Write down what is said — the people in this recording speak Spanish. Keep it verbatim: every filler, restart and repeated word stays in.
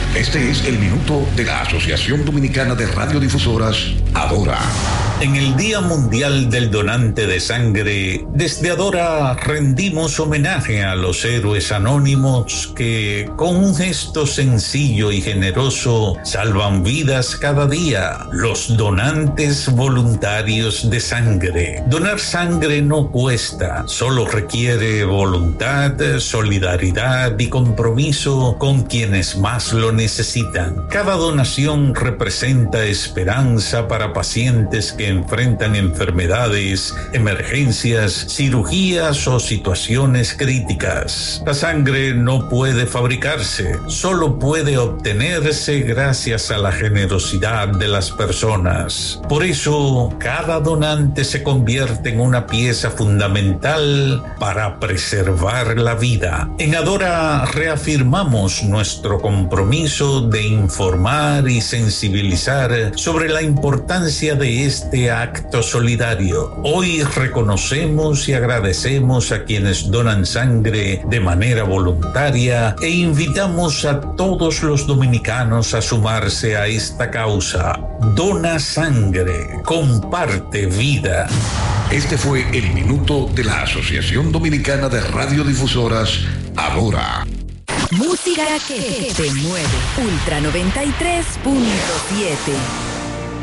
Este es el minuto de la Asociación Dominicana de Radiodifusoras, Adora. En el Día Mundial del Donante de Sangre, desde Adora rendimos homenaje a los héroes anónimos que, con un gesto sencillo y generoso, salvan vidas cada día. Los donantes voluntarios de sangre. Donar sangre no cuesta, solo requiere voluntad, solidaridad y compromiso con quienes más lo necesitan. Cada donación representa esperanza para pacientes que enfrentan enfermedades, emergencias, cirugías o situaciones críticas. La sangre no puede fabricarse, solo puede obtenerse gracias a la generosidad de las personas. Por eso, cada donante se convierte en una pieza fundamental para preservar la vida. En Adora reafirmamos nuestro compromiso de informar y sensibilizar sobre la importancia de este acto solidario. Hoy reconocemos y agradecemos a quienes donan sangre de manera voluntaria e invitamos a todos los dominicanos a sumarse a esta causa. Dona sangre, comparte vida. Este fue el minuto de la Asociación Dominicana de Radiodifusoras, Adora. Música que te mueve. Ultra noventa y tres punto siete.